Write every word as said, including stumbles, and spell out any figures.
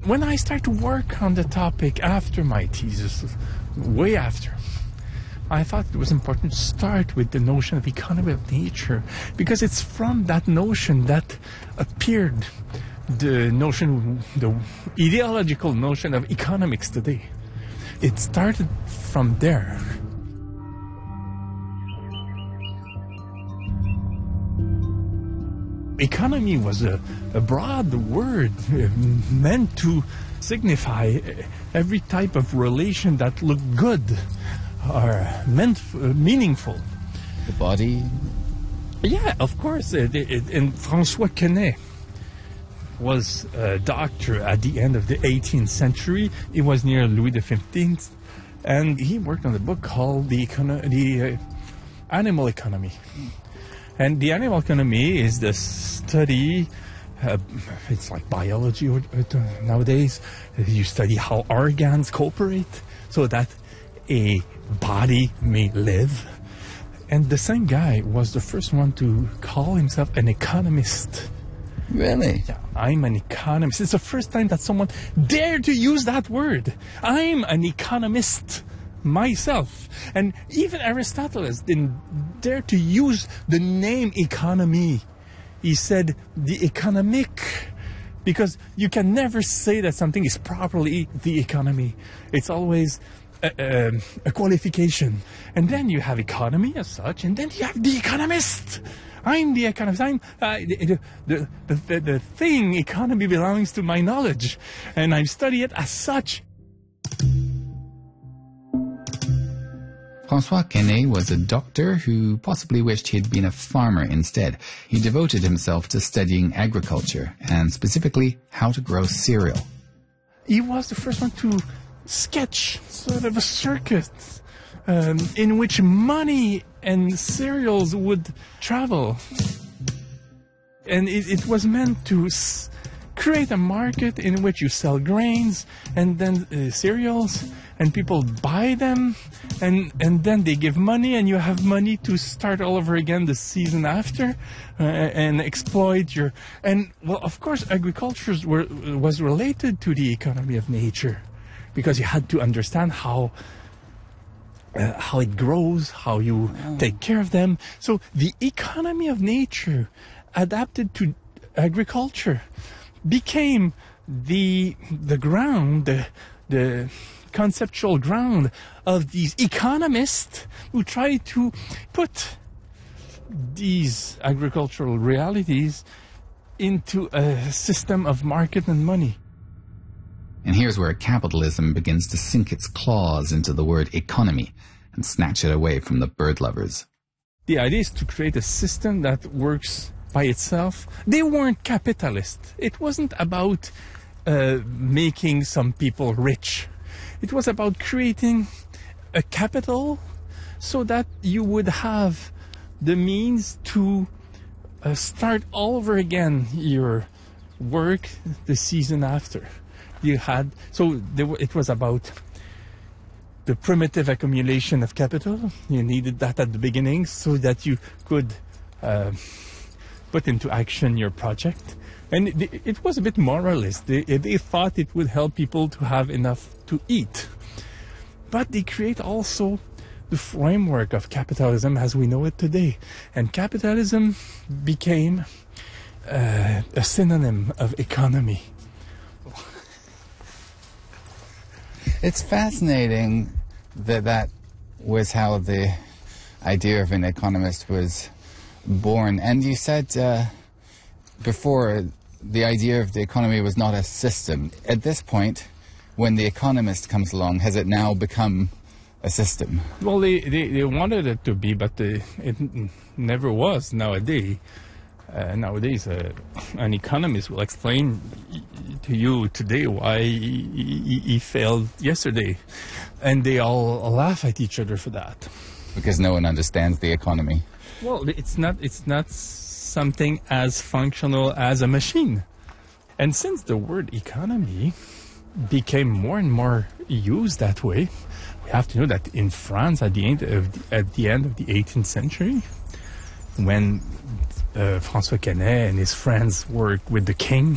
when I started to work on the topic after my thesis, way after, I thought it was important to start with the notion of economy of nature, because it's from that notion that appeared the notion, the ideological notion of economics today. It started from there. Economy was a, a broad word uh, meant to signify every type of relation that looked good or meant uh, meaningful. The body? Yeah, of course. It, it, and François Quesnay was a doctor at the end of the eighteenth century. He was near Louis the fifteenth, and he worked on a book called The, Econo- the uh, Animal Economy. And the animal economy is the study, uh, it's like biology or, uh, nowadays. You study how organs cooperate so that a body may live. And the same guy was the first one to call himself an economist. Really? Yeah, I'm an economist. It's the first time that someone dared to use that word. I'm an economist myself. And even Aristotle didn't dare to use the name economy. He said the economic, because you can never say that something is properly the economy. It's always a, a, a qualification. And then you have economy as such, and then you have the economist. I'm the economist. I'm uh, the, the, the, the, the thing, economy, belongs to my knowledge, and I study it as such. François Quesnay was a doctor who possibly wished he had been a farmer instead. He devoted himself to studying agriculture, and specifically how to grow cereal. He was the first one to sketch sort of a circuit um, in which money and cereals would travel. And it, it was meant to s- create a market in which you sell grains and then uh, cereals, and people buy them, and and then they give money, and you have money to start all over again the season after, uh, and exploit your... And, well, of course, agriculture were, was related to the economy of nature, because you had to understand how uh, how it grows, how you take care of them. So the economy of nature adapted to agriculture became the the ground, the the conceptual ground of these economists who try to put these agricultural realities into a system of market and money. And here's where capitalism begins to sink its claws into the word economy and snatch it away from the bird lovers. The idea is to create a system that works by itself. They weren't capitalist. It wasn't about uh, making some people rich. It was about creating a capital so that you would have the means to uh, start all over again your work the season after. You had, so there, it was about the primitive accumulation of capital. You needed that at the beginning so that you could uh, put into action your project. And it, it was a bit moralist. They, they thought it would help people to have enough to eat. But they create also the framework of capitalism as we know it today. And capitalism became uh, a synonym of economy. It's fascinating that that was how the idea of an economist was born. And you said uh, before the idea of the economy was not a system. At this point, when the economist comes along, has it now become a system? Well, they, they, they wanted it to be, but they, it never was nowadays. Uh, nowadays, uh, an economist will explain to you today why he, he, he failed yesterday. And they all laugh at each other for that. Because no one understands the economy. Well, it's not, it's not something as functional as a machine. And since the word economy became more and more used that way, we have to know that in France at the end of the, at the end of the eighteenth century, when uh, François Quesnay and his friends worked with the king